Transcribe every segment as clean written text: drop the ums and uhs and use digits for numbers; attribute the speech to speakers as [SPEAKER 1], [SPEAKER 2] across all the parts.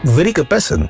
[SPEAKER 1] Велика песен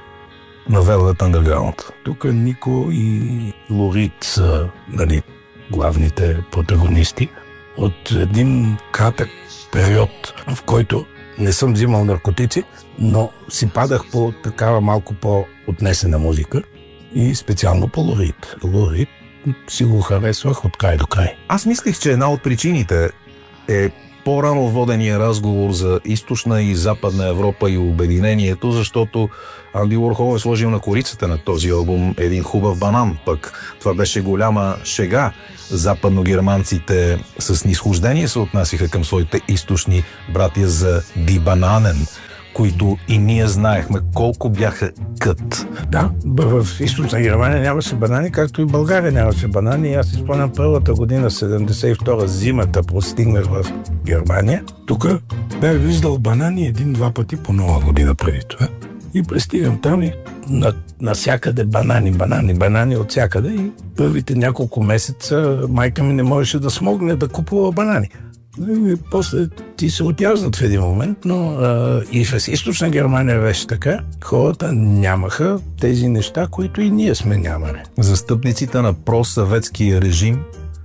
[SPEAKER 1] на Velvet Underground.
[SPEAKER 2] Тук Нико и Лорит са, нали, главните протагонисти от един кратък период, в който не съм взимал наркотици, но си падах по такава малко по-отнесена музика и специално по Лорит. Лорит си го харесвах от край до край.
[SPEAKER 1] Аз мислих, че една от причините е по-рано водения разговор за източна и западна Европа и обединението, защото Анди Уорхол е сложил на корицата на този албум един хубав банан. Пък това беше голяма шега. Западногерманците с снисхождение се отнасяха към своите източни братя за ди бананен, които и ние знаехме колко бяха кът.
[SPEAKER 2] Да, в източна Германия нямаше банани, както и в България нямаше банани. Аз си спомням първата година, 72-та, зимата, постигнах в Германия. Тук бях виждал банани един-два пъти по Нова година преди това. И пристигам там и насякъде банани от всякъде. И първите няколко месеца майка ми не можеше да смогне да купува банани. И после ти се отязнат в един момент, но и в източна Германия беше така. Хората нямаха тези неща, които и ние сме нямали.
[SPEAKER 1] Застъпниците на просъветския режим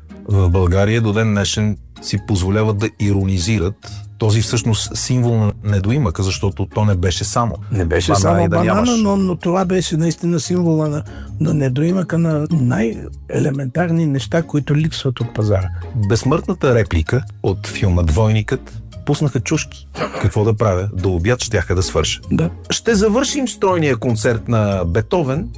[SPEAKER 1] в България до ден днешен си позволяват да иронизират този всъщност символ на недоимъка, защото то не беше само.
[SPEAKER 2] Не беше само банана, но това беше наистина символа на недоимъка, на най-елементарни неща, които липсват от пазара.
[SPEAKER 1] Безсмъртната реплика от филма «Двойникът» пуснаха чушки. Какво да правя? До обяд щяха да свърша.
[SPEAKER 2] Да.
[SPEAKER 1] Ще завършим стройния концерт на Бетовен.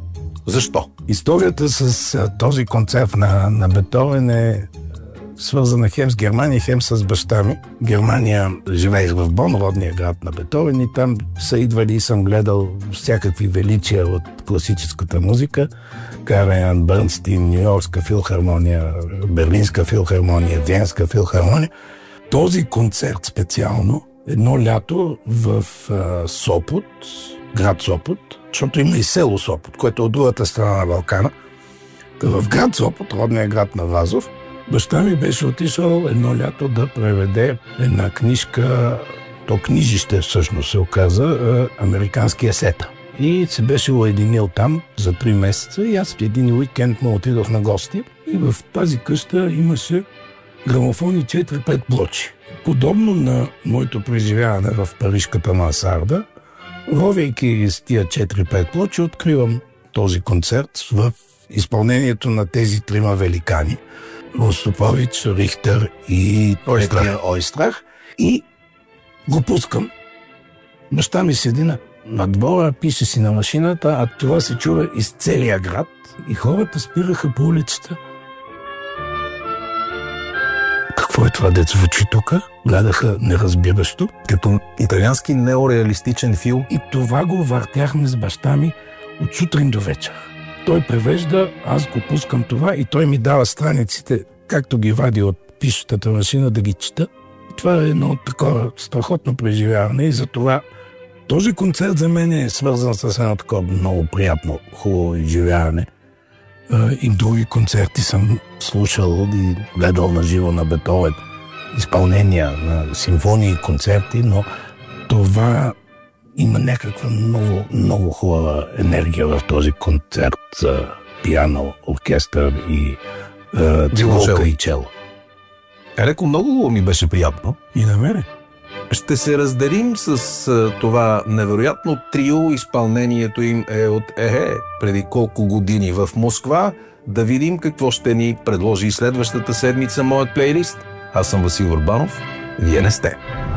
[SPEAKER 1] Защо?
[SPEAKER 2] Историята с този концерт на Бетовен е свързана хем с Германия, хем с баща ми. Германия, живеех в Бон, родния град на Бетовен, и там са идвали и съм гледал всякакви величия от класическата музика. Караян, Бърнстин, Нью-Йоркска филхармония, Берлинска филхармония, Виенска филхармония. Този концерт специално, едно лято в Сопот, град Сопот, защото има и село Сопот, което е от другата страна на Балкана. В град Сопот, родния град на Вазов, баща ми беше отишъл едно лято да преведе една книжка, то книжище всъщност се оказа, американски есета. И се беше уединил там за 3 месеца и аз в един уикенд му отидох на гости и в тази къща имаше грамофони 4-5 плочи. Подобно на моето преживяване в парижката мансарда, ровейки с тия 4-5 плочи, откривам този концерт в изпълнението на тези 3 великани. Ростропович, Рихтер и Ойстрах. И го пускам. Баща ми седи на двора, пише си на машината, а това се чува из целия град и хората спираха по улицата. Какво е това, дето звучи тук? Гледаха неразбиращо.
[SPEAKER 1] Като италиански неореалистичен филм.
[SPEAKER 2] И това го въртяхме с баща ми от сутрин до вечер. Той превежда, аз го пускам това и той ми дава страниците, както ги вади от пишещата машина, да ги чета. И това е едно такова страхотно преживяване и затова този концерт за мен е свързан с едно такова много приятно, хубаво изживяване. И други концерти съм слушал и гледал на живо на Бетовен, изпълнения на симфонии и концерти, но това има някаква много, много хубава енергия в този концерт за пиано, оркестър и цигулка и чело.
[SPEAKER 1] Ереко, много ми беше приятно.
[SPEAKER 2] И на мене.
[SPEAKER 1] Ще се разделим с това невероятно трио. Изпълнението им е от преди колко години в Москва. Да видим какво ще ни предложи следващата седмица моят плейлист. Аз съм Васил Върбанов. Вие не сте.